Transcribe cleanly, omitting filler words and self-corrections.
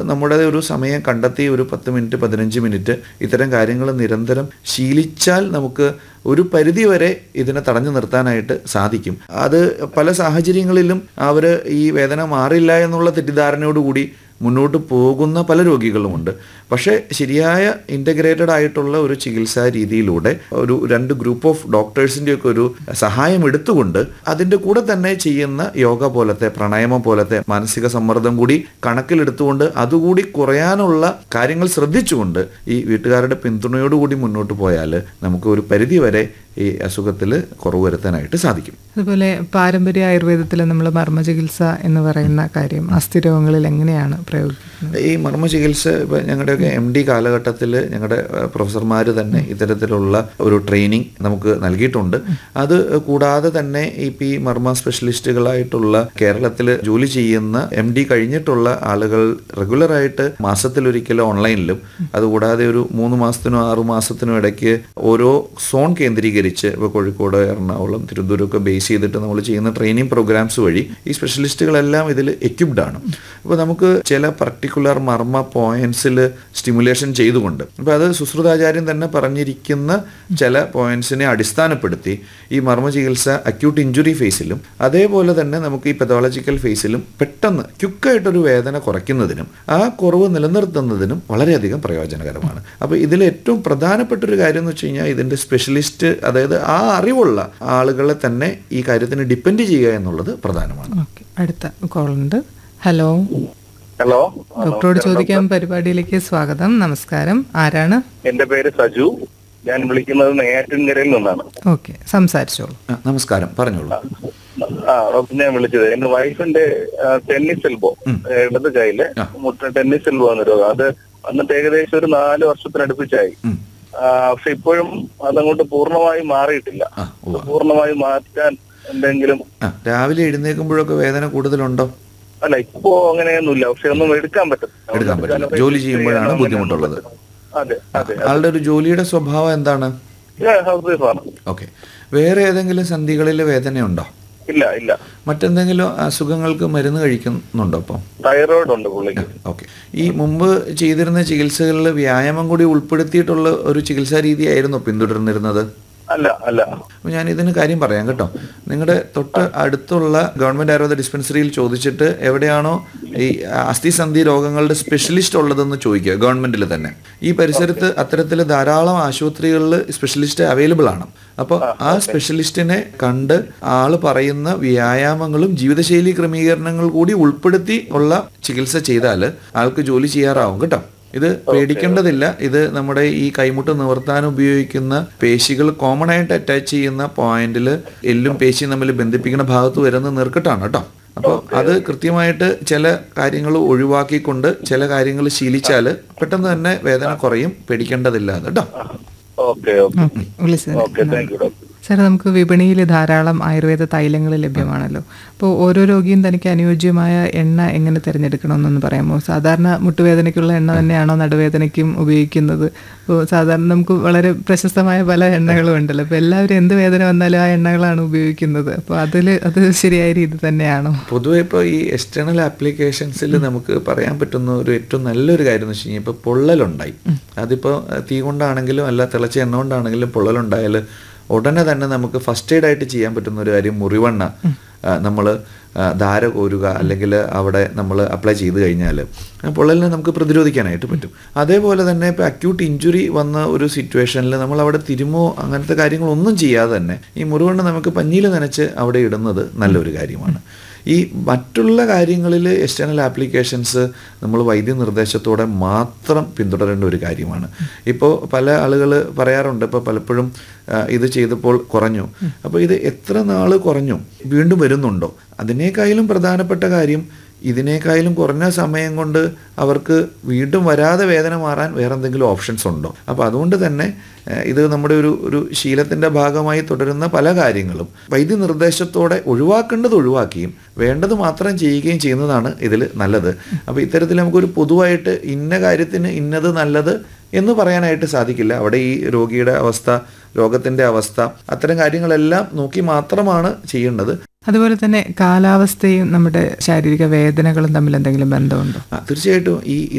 നമ്മുടെ ഒരു സമയം കണ്ടെത്തി ഒരു 10 മിനിറ്റ് 15 മിനിറ്റ് ഇത്തരം കാര്യങ്ങൾ നിരന്തരം ശീലിച്ചാൽ നമുക്ക് ഒരു പരിധി വരെ ഇതിനെ തടഞ്ഞു നിർത്താനായിട്ട് സാധിക്കും. അത് പല സാഹചര്യങ്ങളിലും അവർ ഈ വേദന മാറില്ല എന്നുള്ള തെറ്റിദ്ധാരണയോടുകൂടി മുന്നോട്ട് പോകുന്ന പല രോഗികളുമുണ്ട്. പക്ഷേ ശരിയായ ഇൻ്റഗ്രേറ്റഡ് ആയിട്ടുള്ള ഒരു ചികിത്സാ രീതിയിലൂടെ ഒരു 2 ഗ്രൂപ്പ് ഓഫ് ഡോക്ടേഴ്സിൻ്റെയൊക്കെ ഒരു സഹായം എടുത്തുകൊണ്ട് അതിൻ്റെ കൂടെ തന്നെ ചെയ്യുന്ന യോഗ പോലത്തെ പ്രാണായാമം പോലത്തെ മാനസിക സമ്മർദ്ദം കൂടി കണക്കിലെടുത്തുകൊണ്ട് അതുകൂടി കുറയാനുള്ള കാര്യങ്ങൾ ശ്രദ്ധിച്ചുകൊണ്ട് ഈ വീട്ടുകാരുടെ പിന്തുണയോടുകൂടി മുന്നോട്ട് പോയാൽ നമുക്ക് ഒരു പരിധി വരെ ഈ അസുഖത്തിൽ കുറവ് വരുത്താനായിട്ട് സാധിക്കും. അതുപോലെ പാരമ്പര്യ ആയുർവേദത്തിൽ നമ്മൾ മർമ്മ ചികിത്സ എന്ന് പറയുന്ന കാര്യം അസ്ഥിരോഗങ്ങളിൽ എങ്ങനെയാണ് പ്രയോഗിക്കുന്നത്? ഈ മർമ്മ ചികിത്സ ഇപ്പോൾ ഞങ്ങളുടെയൊക്കെ MD കാലഘട്ടത്തിൽ ഞങ്ങളുടെ പ്രൊഫസർമാർ തന്നെ ഇത്തരത്തിലുള്ള ഒരു ട്രെയിനിങ് നമുക്ക് നൽകിയിട്ടുണ്ട്. അത് കൂടാതെ തന്നെ ഇപ്പോൾ ഈ മർമ്മ സ്പെഷ്യലിസ്റ്റുകളായിട്ടുള്ള കേരളത്തിൽ ജോലി ചെയ്യുന്ന MD കഴിഞ്ഞിട്ടുള്ള ആളുകൾ റെഗുലറായിട്ട് മാസത്തിലൊരിക്കലും ഓൺലൈനിലും അതുകൂടാതെ ഒരു 3 മാസത്തിനോ 6 മാസത്തിനോ ഇടയ്ക്ക് ഓരോ സോൺ കേന്ദ്രീകരിച്ച് ഇപ്പോൾ കോഴിക്കോട്, എറണാകുളം, തിരുവനന്തപുരമൊക്കെ ബേസ് ചെയ്തിട്ട് നമ്മൾ ചെയ്യുന്ന ട്രെയിനിങ് പ്രോഗ്രാംസ് വഴി ഈ സ്പെഷ്യലിസ്റ്റുകളെല്ലാം ഇതിൽ എക്യുപ്ഡ് ആണ്. അപ്പോൾ നമുക്ക് ചില പർട്ടിക്കുലർ മർമ്മ പോയിന്റ്സിൽ സ്റ്റിമുലേഷൻ ചെയ്തുകൊണ്ട് അപ്പോൾ അത് സുശ്രുതാചാര്യൻ തന്നെ പറഞ്ഞിരിക്കുന്ന ചില പോയിന്റ്സിനെ അടിസ്ഥാനപ്പെടുത്തി ഈ മർമ്മ ചികിത്സ അക്യൂട്ട് ഇഞ്ചുറി ഫേസിലും അതേപോലെ തന്നെ നമുക്ക് ഈ പെതോളജിക്കൽ ഫേസിലും പെട്ടെന്ന് ക്വിക്കായിട്ടൊരു വേദന കുറയ്ക്കുന്നതിനും ആ കുറവ് നിലനിർത്തുന്നതിനും വളരെയധികം പ്രയോജനകരമാണ്. അപ്പോൾ ഇതിൽ ഏറ്റവും പ്രധാനപ്പെട്ട ഒരു കാര്യം എന്ന് വെച്ച് കഴിഞ്ഞാൽ ഇതിൻ്റെ സ്പെഷ്യലിസ്റ്റ്, അതായത് ആ അറിവുള്ള ആളുകളെ തന്നെ ഈ കാര്യത്തിന് ഡിപ്പെൻഡ് ചെയ്യുക എന്നുള്ളത് പ്രധാനമാണ്. അടുത്ത കോളുണ്ട്. ഹലോ. ഹലോ, ഡോക്ടറോട് ചോദിക്കാൻ പരിപാടിയിലേക്ക് സ്വാഗതം. നമസ്കാരം. ആരാണ്? എന്റെ പേര് സജു. ഞാൻ വിളിക്കുന്നത് നെയ്യാറ്റിൻകരയിൽ നിന്നാണ്. ഓക്കെ, സംസാരിച്ചോളൂ. നമസ്കാരം, പറഞ്ഞോളൂ. ഞാൻ വിളിച്ചത് എന്റെ വൈഫിന്റെ ടെന്നീസ് എൽബോ, ഇടത് കൈയില് ടെന്നീസ് എൽബോ എന്ന രോഗം. അത് വന്നിട്ട് ഏകദേശം ഒരു 4 വർഷത്തിനടുപ്പിച്ചായി. പക്ഷെ ഇപ്പോഴും അതങ്ങോട്ട് പൂർണ്ണമായി മാറിയിട്ടില്ല. പൂർണ്ണമായി മാറ്റാൻ എന്തെങ്കിലും? രാവിലെ എഴുന്നേൽക്കുമ്പോഴൊക്കെ വേദന കൂടുതലുണ്ടോ? അല്ല, ഇപ്പോ അങ്ങനെയൊന്നുമില്ല. പക്ഷെ ഒന്നും എടുക്കാൻ പറ്റില്ല. ജോലി ചെയ്യുമ്പോഴാണ് ബുദ്ധിമുട്ടുള്ളത്. അതെ അതെ. ആളുടെ ഒരു ജോലിയുടെ സ്വഭാവം എന്താണ്? ഹൗസ് വൈഫാണ്. ഓക്കെ. വേറെ ഏതെങ്കിലും സന്ധികളിൽ വേദനയുണ്ടോ? ഇല്ല ഇല്ല. മറ്റെന്തെങ്കിലും അസുഖങ്ങൾക്ക് മരുന്ന് കഴിക്കുന്നുണ്ടോ? അപ്പം തൈറോയിഡ് ഉണ്ട് പുള്ളിക്ക്. ഓക്കെ. ഈ മുമ്പ് ചെയ്തിരുന്ന ചികിത്സകളിൽ വ്യായാമം കൂടി ഉൾപ്പെടുത്തിയിട്ടുള്ള ഒരു ചികിത്സാ രീതിയായിരുന്നു പിന്തുടർന്നിരുന്നത്? അല്ല അല്ല. അപ്പോൾ ഞാൻ ഇതിന് കാര്യം പറയാം കേട്ടോ. നിങ്ങളുടെ തൊട്ട് അടുത്തുള്ള ഗവൺമെൻറ് ആയുർവേദ ഡിസ്പെൻസറിയിൽ ചോദിച്ചിട്ട് എവിടെയാണോ ഈ അസ്ഥിസന്ധി രോഗങ്ങളുടെ സ്പെഷ്യലിസ്റ്റ് ഉള്ളതെന്ന് ചോദിക്കുക, ഗവൺമെൻറ്റിൽ തന്നെ. ഈ പരിസരത്ത് അത്തരത്തിൽ ധാരാളം ആശുപത്രികളിൽ സ്പെഷ്യലിസ്റ്റ് അവൈലബിൾ ആണ്. അപ്പോൾ ആ സ്പെഷ്യലിസ്റ്റിനെ കണ്ട് ആൾ പറയുന്ന വ്യായാമങ്ങളും ജീവിതശൈലി ക്രമീകരണങ്ങൾ കൂടി ഉൾപ്പെടുത്തി ഉള്ള ചികിത്സ ചെയ്താൽ ആൾക്ക് ജോലി ചെയ്യാറാവും കേട്ടോ. ഇത് പേടിക്കേണ്ടതില്ല. ഇത് നമ്മുടെ ഈ കൈമുട്ട് നിവർത്താൻ ഉപയോഗിക്കുന്ന പേശികൾ കോമൺ ആയിട്ട് അറ്റാച്ച് ചെയ്യുന്ന പോയിന്റിൽ എല്ലും പേശിയും തമ്മിൽ ബന്ധിപ്പിക്കുന്ന ഭാഗത്ത് വരുന്ന നീർക്കെട്ടാണ് കേട്ടോ. അപ്പോൾ അത് കൃത്യമായിട്ട് ചില കാര്യങ്ങൾ ഒഴിവാക്കിക്കൊണ്ട് ചില കാര്യങ്ങൾ ശീലിച്ചാൽ പെട്ടെന്ന് തന്നെ വേദന കുറയും. പേടിക്കേണ്ടതില്ല കേട്ടോ. സാർ, നമുക്ക് വിപണിയിൽ ധാരാളം ആയുർവേദ തൈലങ്ങൾ ലഭ്യമാണല്ലോ. അപ്പോൾ ഓരോ രോഗിയും തനിക്ക് അനുയോജ്യമായ എണ്ണ എങ്ങനെ തിരഞ്ഞെടുക്കണമെന്നൊന്ന് പറയാമോ? സാധാരണ മുട്ടുവേദനയ്ക്കുള്ള എണ്ണ തന്നെയാണോ നടുവേദനയ്ക്കും ഉപയോഗിക്കുന്നത്? അപ്പോൾ സാധാരണ നമുക്ക് വളരെ പ്രശസ്തമായ പല എണ്ണകളും ഉണ്ടല്ലോ. അപ്പോൾ എല്ലാവരും എന്ത് വേദന വന്നാലും ആ എണ്ണകളാണ് ഉപയോഗിക്കുന്നത്. അപ്പോൾ അത് ശരിയായ രീതി തന്നെയാണോ? പൊതുവെ ഇപ്പോൾ ഈ എക്സ്റ്റേണൽ ആപ്ലിക്കേഷൻസിൽ നമുക്ക് പറയാൻ പറ്റുന്ന ഒരു ഏറ്റവും നല്ലൊരു കാര്യം എന്ന് വെച്ച് കഴിഞ്ഞാൽ ഇപ്പോൾ പൊള്ളലുണ്ടായി, അതിപ്പോൾ തീ കൊണ്ടാണെങ്കിലും അല്ല തിളച്ച എണ്ണ കൊണ്ടാണെങ്കിലും പൊള്ളലുണ്ടായാൽ ഉടനെ തന്നെ നമുക്ക് ഫസ്റ്റ് എയ്ഡ് ആയിട്ട് ചെയ്യാൻ പറ്റുന്ന ഒരു കാര്യം മുറിവെണ്ണ നമ്മൾ ധാര കോരുക, അല്ലെങ്കിൽ അവിടെ നമ്മൾ അപ്ലൈ ചെയ്ത് കഴിഞ്ഞാൽ പൊള്ളലിനെ നമുക്ക് പ്രതിരോധിക്കാനായിട്ട് പറ്റും. അതേപോലെ തന്നെ ഇപ്പോൾ അക്യൂട്ട് ഇഞ്ചുറി വന്ന ഒരു സിറ്റുവേഷനിൽ നമ്മൾ അവിടെ തിരുമോ അങ്ങനത്തെ കാര്യങ്ങളൊന്നും ചെയ്യാതെ തന്നെ ഈ മുറിവെണ്ണ നമുക്ക് പഞ്ഞിയിൽ നനച്ച് അവിടെ ഇടുന്നത് നല്ലൊരു കാര്യമാണ്. ഈ മറ്റുള്ള കാര്യങ്ങളിൽ എക്സ്റ്റേണൽ ആപ്ലിക്കേഷൻസ് നമ്മൾ വൈദ്യനിർദ്ദേശത്തോടെ മാത്രം പിന്തുടരേണ്ട ഒരു കാര്യമാണ്. ഇപ്പോൾ പല ആളുകൾ പറയാറുണ്ട്, ഇപ്പോൾ പലപ്പോഴും ഇത് ചെയ്തപ്പോൾ കുറഞ്ഞു. അപ്പോൾ ഇത് എത്ര നാൾ കുറഞ്ഞു, വീണ്ടും വരുന്നുണ്ടോ? അതിനേക്കാളും പ്രധാനപ്പെട്ട കാര്യം ഇതിനേക്കാളും കുറഞ്ഞ സമയം കൊണ്ട് അവർക്ക് വീണ്ടും വരാതെ വേദന മാറാൻ വേറെ എന്തെങ്കിലും ഓപ്ഷൻസ് ഉണ്ടോ? അപ്പോൾ അതുകൊണ്ട് തന്നെ ഇത് നമ്മുടെ ഒരു ശീലത്തിൻ്റെ ഭാഗമായി തുടരുന്ന പല കാര്യങ്ങളും വൈദ്യനിർദ്ദേശത്തോടെ ഒഴിവാക്കേണ്ടത് ഒഴിവാക്കുകയും വേണ്ടത് മാത്രം ചെയ്യുകയും ചെയ്യുന്നതാണ് ഇതിൽ നല്ലത്. അപ്പോൾ ഇത്തരത്തിൽ നമുക്കൊരു പൊതുവായിട്ട് ഇന്ന കാര്യത്തിന് ഇന്നത് നല്ലത് എന്ന് പറയാനായിട്ട് സാധിക്കില്ല. അവിടെ ഈ രോഗിയുടെ അവസ്ഥ, രോഗത്തിൻ്റെ അവസ്ഥ, അത്തരം കാര്യങ്ങളെല്ലാം നോക്കി മാത്രമാണ് ചെയ്യേണ്ടത്. അതുപോലെ തന്നെ കാലാവസ്ഥയും നമ്മുടെ ശാരീരിക വേദനകളും തമ്മിൽ എന്തെങ്കിലും ബന്ധമുണ്ടോ? തീർച്ചയായിട്ടും ഈ